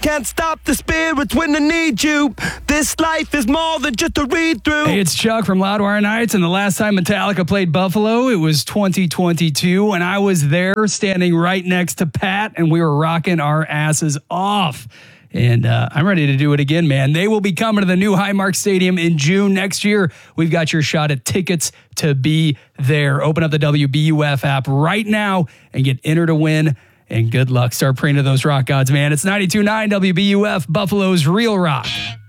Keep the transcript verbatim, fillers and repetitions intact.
Can't stop the spirits when I need you. This life is more than just a read-through. Hey, it's Chuck from Loudwire Nights, and the last time Metallica played Buffalo, it was twenty twenty-two, and I was there standing right next to Pat, and we were rocking our asses off. And uh, I'm ready to do it again, man. They will be coming to the new Highmark Stadium in June next year. We've got your shot at tickets to be there. Open up the W B U F app right now and get entered to win. And good luck. Start praying to those rock gods, man. It's ninety-two point nine W B U F, Buffalo's Real Rock.